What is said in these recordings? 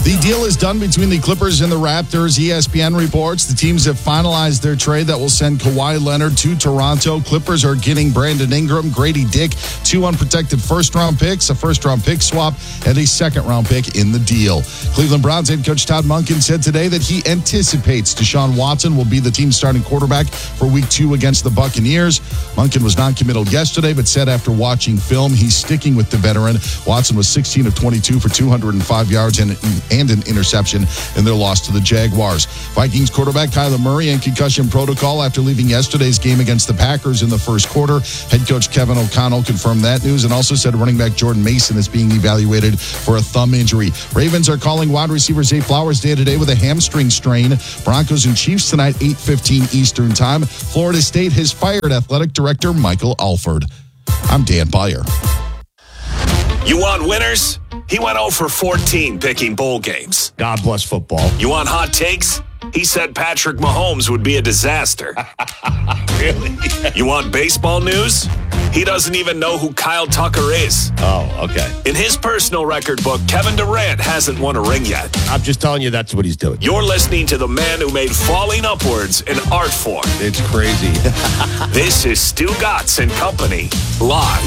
The deal is done between the Clippers and the Raptors. ESPN reports the teams have finalized their trade that will send Kawhi Leonard to Toronto. Clippers are getting Brandon Ingram, Grady Dick, 2 unprotected first-round picks, a first-round pick swap, and a second-round pick in the deal. Cleveland Browns head coach Todd Monken said today that he anticipates Deshaun Watson will be the team's starting quarterback for Week 2 against the Buccaneers. Monken was non-committal yesterday, but said after watching film, he's sticking with the veteran. Watson was 16 of 22 for 205 yards and an interception in their loss to the Jaguars. Vikings quarterback Kyler Murray in concussion protocol after leaving yesterday's game against the Packers in the first quarter. Head coach Kevin O'Connell confirmed that news and also said running back Jordan Mason is being evaluated for a thumb injury. Ravens are calling wide receiver Zay Flowers day-to-day with a hamstring strain. Broncos and Chiefs tonight, 8:15 Eastern Time. Florida State has fired athletic director Michael Alford. I'm Dan Beyer. You want winners? He went 0 for 14 picking bowl games. God bless football. You want hot takes? He said Patrick Mahomes would be a disaster. Really? You want baseball news? He doesn't even know who Kyle Tucker is. Oh, okay. In his personal record book, Kevin Durant hasn't won a ring yet. I'm just telling you that's what he's doing. You're listening to the man who made falling upwards an art form. It's crazy. This is Stu Gatz and Company, live.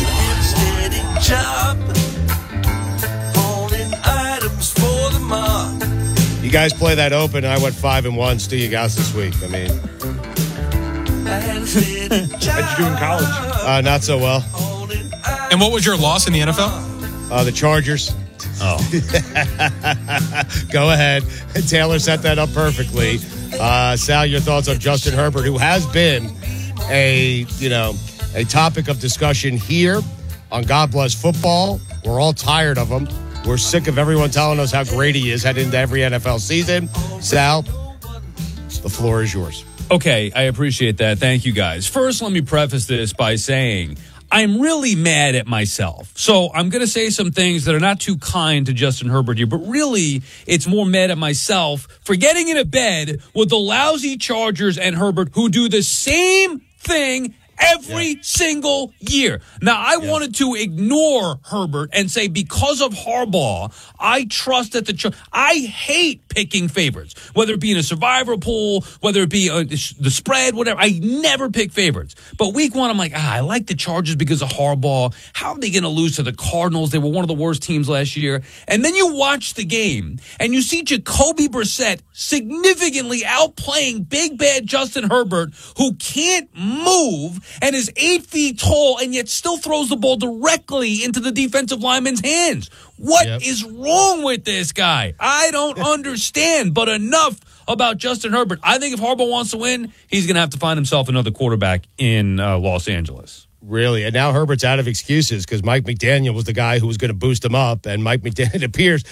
You guys play that open. I went 5-1. Stu, you guys this week. I mean, how'd you do in college? Not so well. And what was your loss in the NFL? The Chargers. Oh, go ahead. Taylor set that up perfectly. Sal, your thoughts on Justin Herbert, who has been a topic of discussion here on God Bless Football. We're all tired of him. We're sick of everyone telling us how great he is heading into every NFL season. Sal, the floor is yours. Okay, I appreciate that. Thank you, guys. First, let me preface this by saying I'm really mad at myself. So I'm going to say some things that are not too kind to Justin Herbert here, but really it's more mad at myself for getting into bed with the lousy Chargers and Herbert who do the same thing every single year. Now, I wanted to ignore Herbert and say because of Harbaugh, I trust that I hate picking favorites, whether it be in a survivor pool, whether it be the spread, whatever. I never pick favorites. But week 1, I'm like, I like the Chargers because of Harbaugh. How are they going to lose to the Cardinals? They were one of the worst teams last year. And then you watch the game and you see Jacoby Brissett significantly outplaying big bad Justin Herbert, who can't move and is 8 feet tall and yet still throws the ball directly into the defensive lineman's hands. What is wrong with this guy? I don't understand, but enough about Justin Herbert. I think if Harbaugh wants to win, he's going to have to find himself another quarterback in Los Angeles. Really? And now Herbert's out of excuses because Mike McDaniel was the guy who was going to boost him up. And Mike McDaniel, it appears,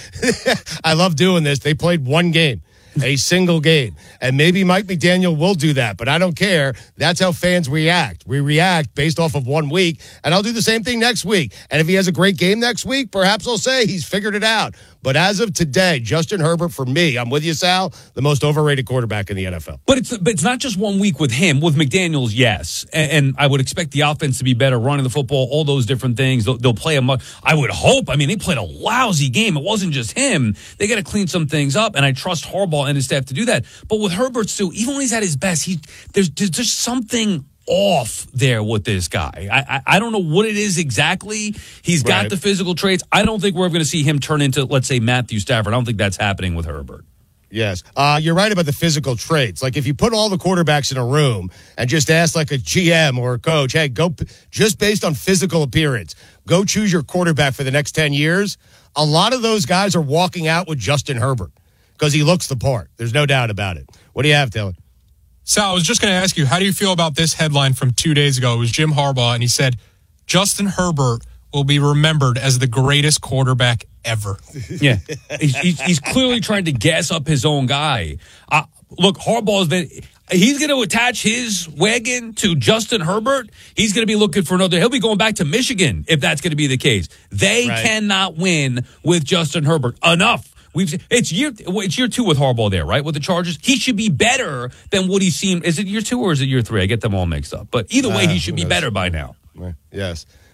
I love doing this, they played one game. A single game. And maybe Mike McDaniel will do that, but I don't care. That's how fans react. We react based off of 1 week, and I'll do the same thing next week. And if he has a great game next week, perhaps I'll say he's figured it out. But as of today, Justin Herbert, for me, I'm with you, Sal, the most overrated quarterback in the NFL. But it's not just 1 week with him. With McDaniels, yes. And I would expect the offense to be better, running the football, all those different things. They'll play I would hope. I mean, they played a lousy game. It wasn't just him. They got to clean some things up, and I trust Harbaugh and his staff to do that. But with Herbert, too, even when he's at his best, there's just something off there with this guy. I don't know what it is exactly. He's got the physical traits. I don't think we're ever going to see him turn into, let's say, Matthew Stafford. I don't think that's happening with Herbert. Yes. You're right about the physical traits. Like if you put all the quarterbacks in a room and just ask like a GM or a coach, hey, go just based on physical appearance, go choose your quarterback for the next 10 years. A lot of those guys are walking out with Justin Herbert because he looks the part. There's no doubt about it. What do you have, Taylor? Sal, I was just going to ask you, how do you feel about this headline from 2 days ago? It was Jim Harbaugh, and he said, Justin Herbert will be remembered as the greatest quarterback ever. Yeah. He's clearly trying to gas up his own guy. Look, Harbaugh's been... He's going to attach his wagon to Justin Herbert. He's going to be looking for another. He'll be going back to Michigan if that's going to be the case. They cannot win with Justin Herbert. Enough. It's year 2 with Harbaugh there, right? With the Chargers, he should be better than what he seemed. Is it year 2 or is it year 3? I get them all mixed up. But either way, he should be better by now. Yes.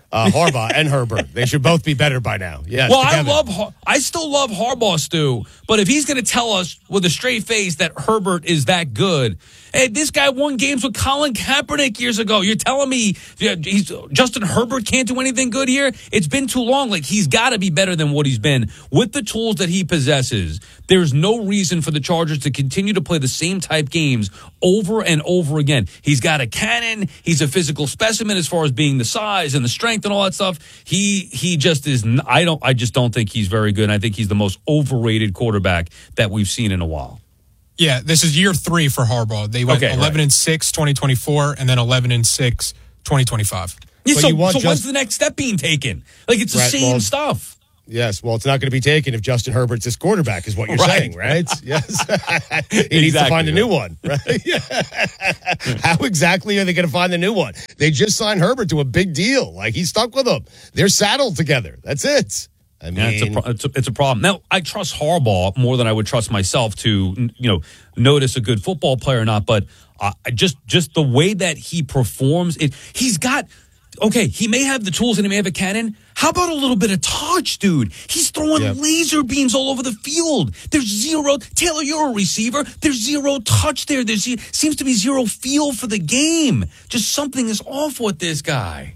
Harbaugh and Herbert. They should both be better by now. Yes. Well, together. I still love Harbaugh, Stu, but if he's going to tell us with a straight face that Herbert is that good, hey, this guy won games with Colin Kaepernick years ago. You're telling me Justin Herbert can't do anything good here? It's been too long. Like, he's got to be better than what he's been. With the tools that he possesses, there's no reason for the Chargers to continue to play the same type games over and over again. He's got a cannon. He's a physical specimen as far as being the size and the strength and all that stuff. He just is. I just don't think he's very good. And I think he's the most overrated quarterback that we've seen in a while. Yeah, this is year 3 for Harbaugh. They went 11-6 2024, and then 11-6 2025. Yeah, so when's the next step being taken? Like, it's the same stuff. Yes, well, it's not going to be taken if Justin Herbert's this quarterback, is what you're saying, right? Yes. He needs to find a new one, right? How exactly are they going to find the new one? They just signed Herbert to a big deal. Like, he's stuck with them. They're saddled together. That's it. I mean, it's a problem. Now, I trust Harbaugh more than I would trust myself to, notice a good football player or not. But just the way that he performs, he's got. Okay, he may have the tools and he may have a cannon. How about a little bit of touch, dude? He's throwing laser beams all over the field. There's zero. Taylor, you're a receiver. There's zero touch there. Seems to be zero feel for the game. Just something is off with this guy.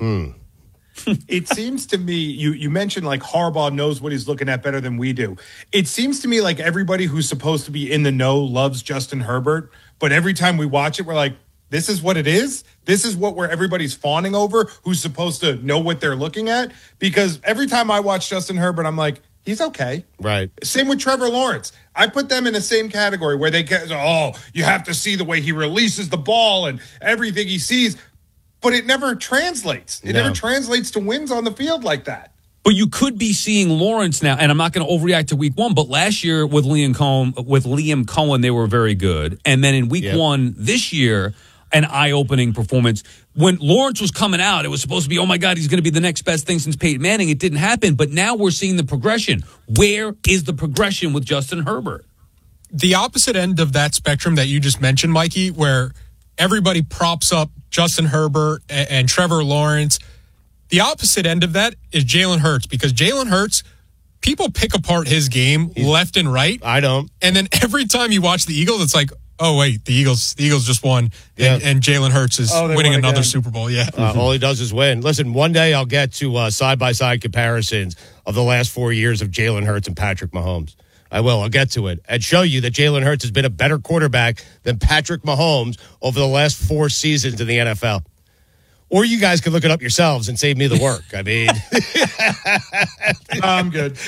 It seems to me, you mentioned like Harbaugh knows what he's looking at better than we do. It seems to me like everybody who's supposed to be in the know loves Justin Herbert, but every time we watch it, we're like, this is what it is? This is what everybody's fawning over, who's supposed to know what they're looking at? Because every time I watch Justin Herbert, I'm like, he's okay. Right. Same with Trevor Lawrence. I put them in the same category where they get, you have to see the way he releases the ball and everything he sees. But it never translates. It never translates to wins on the field like that. But you could be seeing Lawrence now, and I'm not going to overreact to week 1, but last year with Liam Cohen, they were very good. And then in week 1 this year, an eye-opening performance. When Lawrence was coming out, it was supposed to be, oh my God, he's going to be the next best thing since Peyton Manning. It didn't happen, but now we're seeing the progression. Where is the progression with Justin Herbert? The opposite end of that spectrum that you just mentioned, Mikey, where everybody props up Justin Herbert and Trevor Lawrence. The opposite end of that is Jalen Hurts, because Jalen Hurts, people pick apart his game left and right. I don't. And then every time you watch the Eagles, it's like, oh, wait, the Eagles just won, and Jalen Hurts is winning another Super Bowl. Yeah. All he does is win. Listen, one day I'll get to side-by-side comparisons of the last 4 years of Jalen Hurts and Patrick Mahomes. I will. I'll get to it and show you that Jalen Hurts has been a better quarterback than Patrick Mahomes over the last 4 seasons in the NFL. Or you guys can look it up yourselves and save me the work. I mean, I'm good.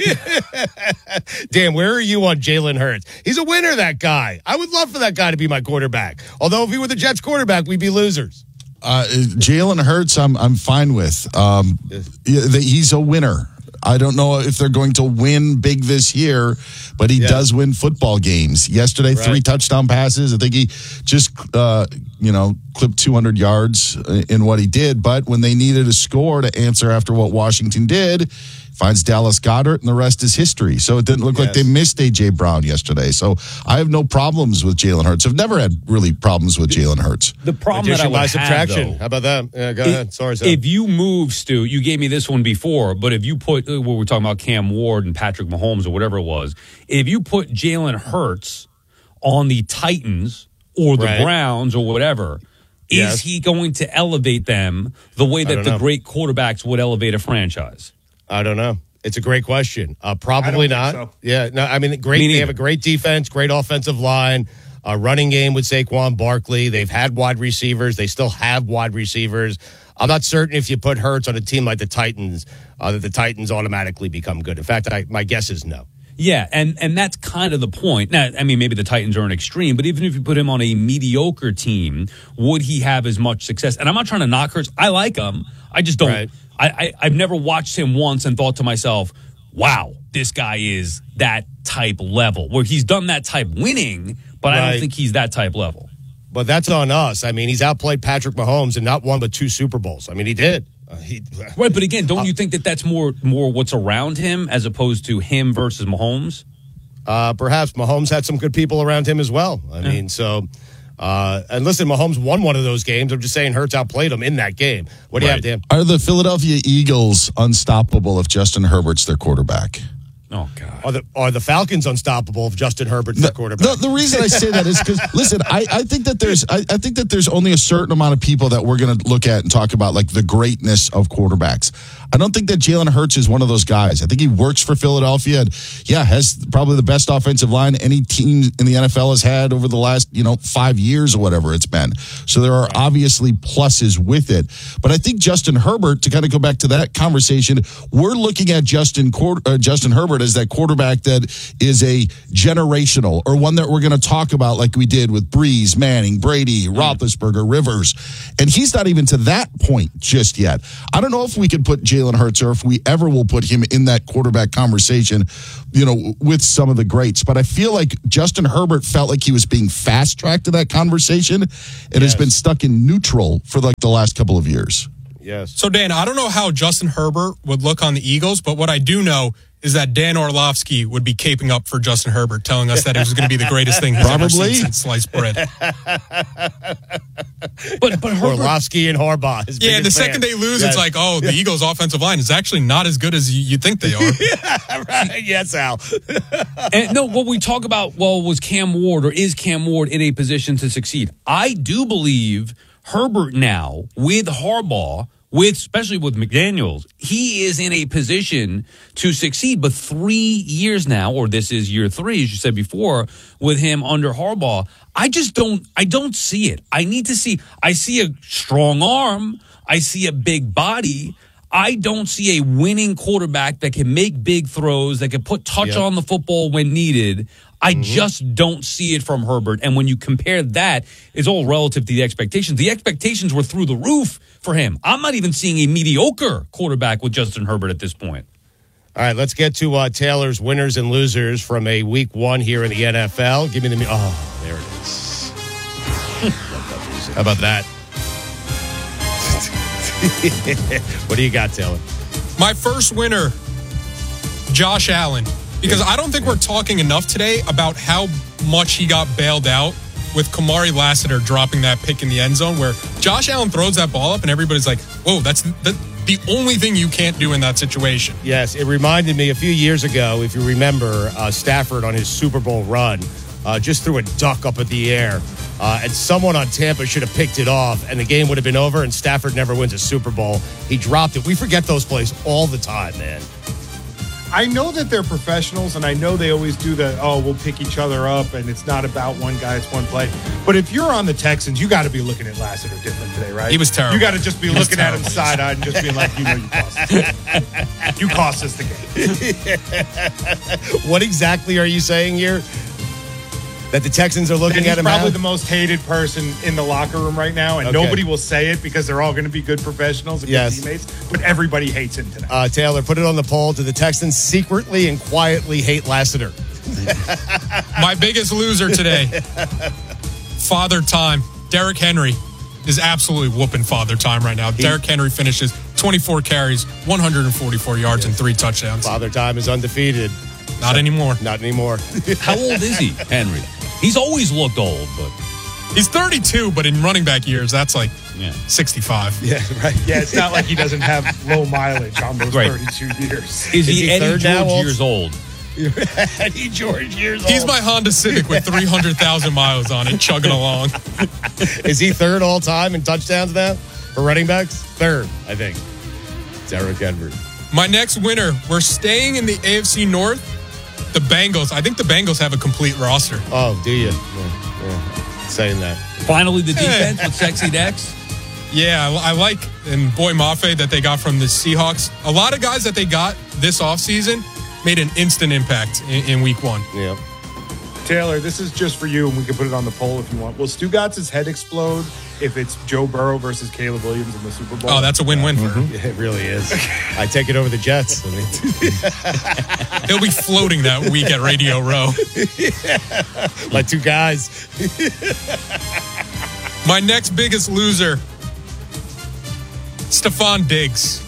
Dan, where are you on Jalen Hurts? He's a winner, that guy. I would love for that guy to be my quarterback. Although if he were the Jets quarterback, we'd be losers. Jalen Hurts, I'm fine with. He's a winner. I don't know if they're going to win big this year, but he does win football games. Yesterday, 3 touchdown passes. I think he just, clipped 200 yards in what he did. But when they needed a score to answer after what Washington did, finds Dallas Goedert, and the rest is history. So it didn't look like they missed A.J. Brown yesterday. So I have no problems with Jalen Hurts. I've never had really problems with Jalen Hurts. The problem that I would subtraction. have, how about that? Yeah, go ahead. Sorry, Sam. If you move, Stu, you gave me this one before, but if you put, we're talking about Cam Ward and Patrick Mahomes or whatever it was, if you put Jalen Hurts on the Titans or the Browns or whatever, is he going to elevate them the way that the great quarterbacks would elevate a franchise? I don't know. It's a great question. Probably not. So. Yeah, no. I mean, great. They have a great defense, great offensive line, a running game with Saquon Barkley. They've had wide receivers. They still have wide receivers. I'm not certain if you put Hurts on a team like the Titans, that the Titans automatically become good. In fact, my guess is no. Yeah, and that's kind of the point. Now, I mean, maybe the Titans are an extreme, but even if you put him on a mediocre team, would he have as much success? And I'm not trying to knock Hurts. I like him. I just don't. Right. I've never watched him once and thought to myself, wow, this guy is that type level, where he's done that type winning, but I don't think he's that type level. But that's on us. I mean, he's outplayed Patrick Mahomes and not one but 2 Super Bowls. I mean, he did. Right, but again, don't you think that that's more what's around him as opposed to him versus Mahomes? Perhaps Mahomes had some good people around him as well. I mean, so And listen, Mahomes won one of those games. I'm just saying Hurts outplayed him in that game. What do you have, Dan? Are the Philadelphia Eagles unstoppable if Justin Herbert's their quarterback? Oh, God. Are the Falcons unstoppable if Justin Herbert's their quarterback? The reason I say that is because, listen, I think that there's only a certain amount of people that we're going to look at and talk about, like, the greatness of quarterbacks. I don't think that Jalen Hurts is one of those guys. I think he works for Philadelphia and, has probably the best offensive line any team in the NFL has had over the last, 5 years or whatever it's been. So there are obviously pluses with it. But I think Justin Herbert, to kind of go back to that conversation, we're looking at Justin Herbert as that quarterback that is a generational, or one that we're going to talk about like we did with Breeze, Manning, Brady, Roethlisberger, Rivers. And he's not even to that point just yet. I don't know if we can put Jalen Hurts, or if we ever will put him in that quarterback conversation, with some of the greats. But I feel like Justin Herbert felt like he was being fast-tracked to that conversation and has been stuck in neutral for like the last couple of years. Yes. So, Dan, I don't know how Justin Herbert would look on the Eagles, but what I do know is that Dan Orlovsky would be caping up for Justin Herbert, telling us that it was going to be the greatest thing he's ever seen since sliced bread. But Herbert, Orlovsky and Harbaugh. Yeah, the second they lose, it's like, the Eagles' offensive line is actually not as good as you think they are. Yeah, right. Yes, Al. And no, what we talk about, was Cam Ward, or is Cam Ward in a position to succeed? I do believe Herbert now, with Harbaugh, especially with McDaniels, he is in a position to succeed. But 3 years now, or this is year 3, as you said before, with him under Harbaugh, I don't see it. I see a strong arm. I see a big body. I don't see a winning quarterback that can make big throws, that can put touch on the football when needed. I just don't see it from Herbert. And when you compare that, it's all relative to the expectations. The expectations were through the roof for him. I'm not even seeing a mediocre quarterback with Justin Herbert at this point. All right, let's get to Taylor's winners and losers from a week 1 here in the NFL. Give me the... Oh, there it is. How about that? What do you got, Taylor? My first winner, Josh Allen. Because I don't think we're talking enough today about how much he got bailed out with Kamari Lassiter dropping that pick in the end zone, where Josh Allen throws that ball up and everybody's like, whoa, that's the only thing you can't do in that situation. Yes, it reminded me a few years ago, if you remember, Stafford on his Super Bowl run just threw a duck up in the air. And someone on Tampa should have picked it off, and the game would have been over, and Stafford never wins a Super Bowl. He dropped it. We forget those plays all the time, man. I know that they're professionals, and I know they always do we'll pick each other up, and it's not about one guy, it's one play. But if you're on the Texans, you got to be looking at Lassiter different today, right? He was terrible. You got to just be looking at him side-eyed and just being like, you cost us. You cost us the game. What exactly are you saying here? That the Texans are looking at him. He's probably the most hated person in the locker room right now, and nobody will say it because they're all going to be good professionals and good teammates, but everybody hates him today. Taylor, put it on the poll. Do the Texans secretly and quietly hate Lassiter? My biggest loser today, Father Time. Derrick Henry is absolutely whooping Father Time right now. Derrick Henry finishes 24 carries, 144 yards, and 3 touchdowns. Father Time is undefeated. Not anymore. Not anymore. How old is he, Henry? He's always looked old, but... He's 32, but in running back years, that's like 65. Yeah, right. Yeah, it's not like he doesn't have low mileage on those 32 years. Is he Eddie George old? years old? Eddie George years old. He's my Honda Civic with 300,000 miles on it, chugging along. Is he third all time in touchdowns now for running backs? Third, I think. Derrick Henry. My next winner, we're staying in the AFC North. The Bengals. I think the Bengals have a complete roster. Oh, do you? Yeah. Saying that. Finally, the defense with Sexy Dex. Yeah, I like, and Boy Mafe that they got from the Seahawks. A lot of guys that they got this offseason made an instant impact in week 1. Yeah. Taylor, this is just for you, and we can put it on the poll if you want. Will Stugatz's head explode if it's Joe Burrow versus Caleb Williams in the Super Bowl? Oh, that's a win-win for him. Yeah, it really is. I take it over the Jets. He'll be floating that week at Radio Row. My 2 guys. My next biggest loser, Stephon Diggs.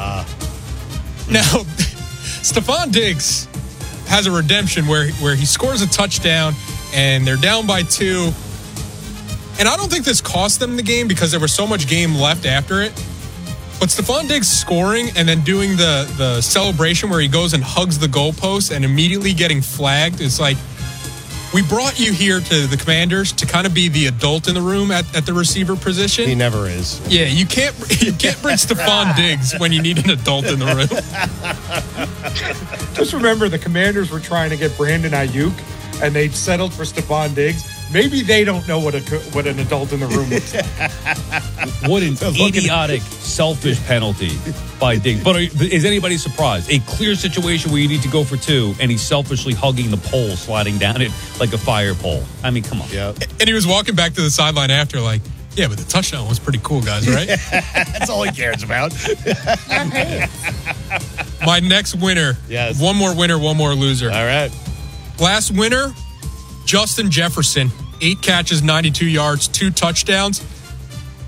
Now, Stephon Diggs has a redemption where he scores a touchdown and they're down by 2. And I don't think this cost them the game because there was so much game left after it. But Stephon Diggs scoring and then doing the celebration where he goes and hugs the goalpost and immediately getting flagged. It's like, we brought you here to the Commanders to kind of be the adult in the room at the receiver position. He never is. Yeah, you can't bring Stephon Diggs when you need an adult in the room. Just remember, the Commanders were trying to get Brandon Ayuk, and they settled for Stephon Diggs. Maybe they don't know what an adult in the room looks like. What an idiotic, selfish penalty by Diggs. But is anybody surprised? A clear situation where you need to go for 2, and he's selfishly hugging the pole, sliding down it like a fire pole. I mean, come on. Yeah. And he was walking back to the sideline after like, yeah, but the touchdown was pretty cool, guys, right? That's all he cares about. My next winner. Yes. One more winner, one more loser. All right. Last winner, Justin Jefferson. 8 catches, 92 yards, 2 touchdowns.